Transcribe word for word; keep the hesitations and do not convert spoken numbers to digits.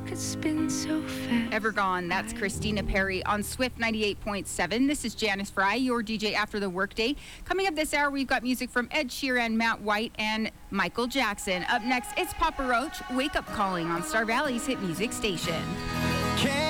could spin so fast. Ever Gone, that's Christina Perri on Swift ninety-eight point seven. This is Janice Fry, your D J after the workday. Coming up this hour, we've got music from Ed Sheeran, Matt White, and Michael Jackson. Up next, it's Papa Roach, Wake Up Calling on Star Valley's hit music station.